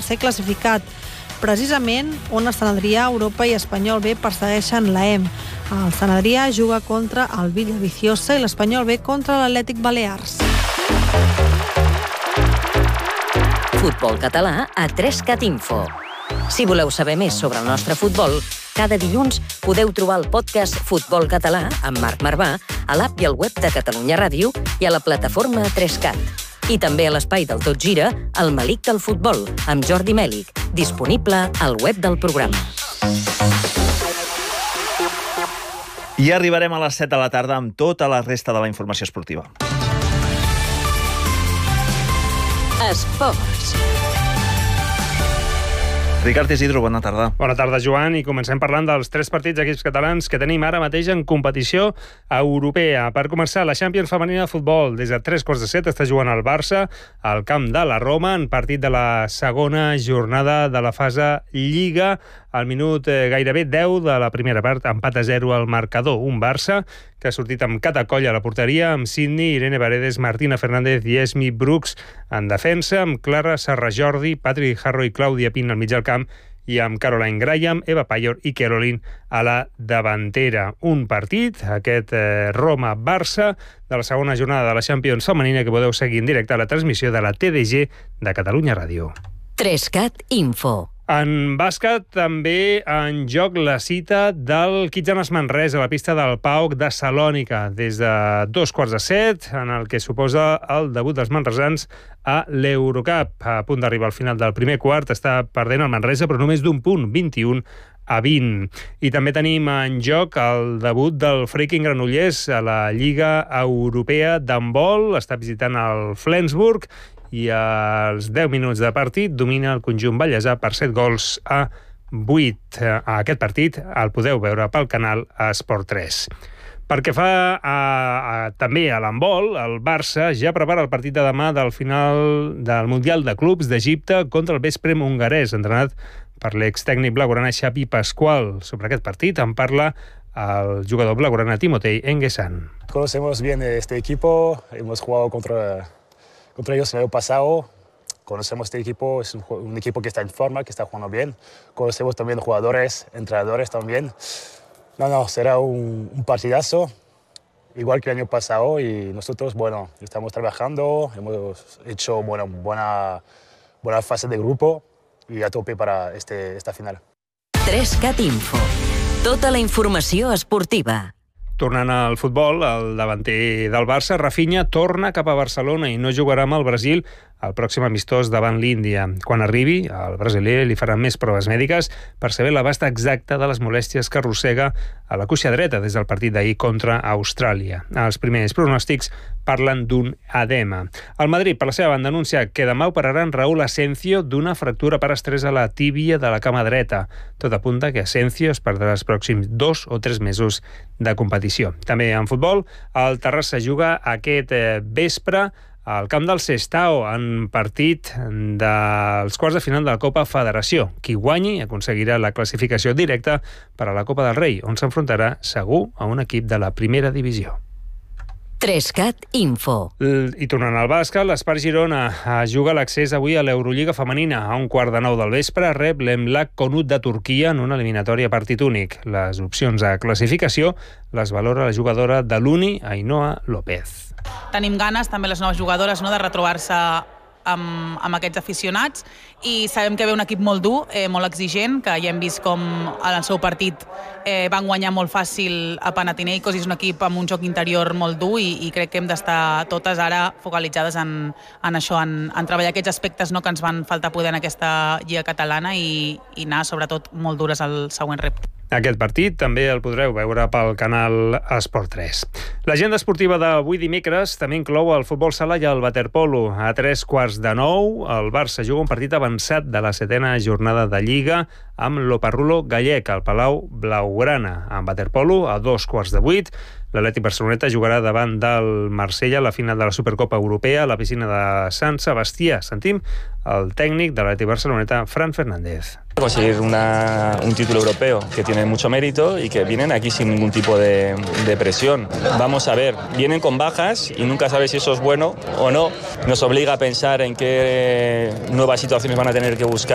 tercer classificat, precisament on el Sant Adrià, Europa i Espanyol B persegueixen l'AEM. El Sant Adrià juga contra el Villaviciosa i l'Espanyol B contra l'Atlètic Balears. Futbol català a 3cat Info. Si voleu saber més sobre el nostre futbol, cada dilluns podeu trobar el podcast Futbol Català amb Marc Marvà a l'app i al web de Catalunya Ràdio i a la plataforma 3cat. I també a l'espai del Tot Gira, el Melic del Futbol, amb Jordi Mèlic, disponible al web del programa. I arribarem a les 7 de la tarda amb tota la resta de la informació esportiva. Esports. Ricard Isidro, bona tarda. Bona tarda, Joan, i comencem parlant dels 3 partits d'equips catalans que tenim ara mateix en competició europea. Per començar, la Champions femenina de futbol. Des de 3:15 està jugant el Barça al camp de la Roma en partit de la segona jornada de la fase Lliga. Al minut gairebé 10 de la primera part, empat a 0 al marcador. Un Barça que ha sortit amb Catacoll a la porteria, amb Sidney, Irene Paredes, Martina Fernández i Esmi Brooks en defensa, amb Clara Serrajordi, Patrick Harro i Clàudia Pin al mig del camp i amb Caroline Graham, Eva Payor i Caroline a la davantera. Un partit, aquest Roma-Barça, de la segona jornada de la Champions femenina que podeu seguir en directe a la transmissió de la TDG de Catalunya Ràdio. 3cat Info. En bàsquet, també en joc la cita del Kitsanes Manresa a la pista del PAOK de Salònica des de 2:15, en el que suposa el debut dels manresans a l'Eurocup. A punt d'arribar al final del primer quart, està perdent el Manresa, però només d'un punt, 21-20. I també tenim en joc el debut del Freaking Granollers a la Lliga Europea d'handbol. Està visitant el Flensburg i als 10 minuts de partit domina el conjunt ballesà per 7-8. Aquest partit el podeu veure pel canal Esport 3. Pel que fa també a l'handbol, el Barça ja prepara el partit de demà del final del Mundial de Clubs d'Egipte contra el Vesprem hongarès, entrenat per l'extècnic blaugrana Xavi Pascual. Sobre aquest partit en parla el jugador blaugrana Timotei Enguesan. Conocemos bien este equipo, hemos jugado contra ellos el año pasado. Conocemos este equipo, es un equipo que está en forma, que está jugando bien. Conocemos también jugadores, entrenadores también. Será un partidazo, igual que el año pasado, y nosotros, estamos trabajando, hemos hecho buena fase de grupo y a tope para esta final. 3cat Info. Tota la informació esportiva. Tornant al futbol, el davanter del Barça, Rafinha, torna cap a Barcelona i no jugarà amb el Brasil el pròxim amistós davant l'Índia. Quan arribi, el brasiler li farà més proves mèdiques per saber l'abast exacte de les molèsties que arrossega a la cuixa dreta des del partit d'ahir contra Austràlia. Els primers pronòstics parlen d'un edema. El Madrid, per la seva banda, anuncia que demà operaran Raúl Asencio d'una fractura per estrès a la tíbia de la cama dreta. Tot apunta que Asencio es perdrà els pròxims 2 o 3 mesos de competició. També en futbol, el Terrassa juga aquest vespre al camp del Sestao en partit dels quarts de final de la Copa Federació. Qui guanyi aconseguirà la classificació directa per a la Copa del Rei, on s'enfrontarà segur a un equip de la primera divisió. 3cat Info. I tornant al bàsquet, l'Espart Girona juga l'accés avui a l'Eurolliga femenina. A 8:45 del vespre rep l'Emlak Konut de Turquia en una eliminatòria partit únic. Les opcions a classificació les valora la jugadora de l'Uni, Ainhoa López. Tenim ganes, també les noves jugadores, de retrobar-se amb aquests aficionats, i sabem que ve un equip molt dur, molt exigent, que ja hem vist com en el seu partit van guanyar molt fàcil a Panathinaikos, i és un equip amb un joc interior molt dur, i crec que hem d'estar totes ara focalitzades en això, en treballar aquests aspectes que ens van faltar poder en aquesta lliga catalana, i anar sobretot molt dures al següent repte. Aquest partit també el podreu veure pel canal Esport 3. L'agenda esportiva d'avui dimecres també inclou el futbol sala i el waterpolo. A 8:45, el Barça juga un partit avançat de la 7ª jornada de Lliga amb l'Oparrulo gallec al Palau Blaugrana. En waterpolo, a 7:15, l'Atlètic Barceloneta jugarà davant del Marsella a la final de la Supercopa Europea a la piscina de Sant Sebastià. Sentim el tècnic de l'Atlètic Barceloneta, Fran Fernández. Conseguir un título europeo que tiene mucho mérito y que vienen aquí sin ningún tipo de presión. Vamos a ver, vienen con bajas y nunca sabes si eso es bueno o no. Nos obliga a pensar en qué nuevas situaciones van a tener que buscar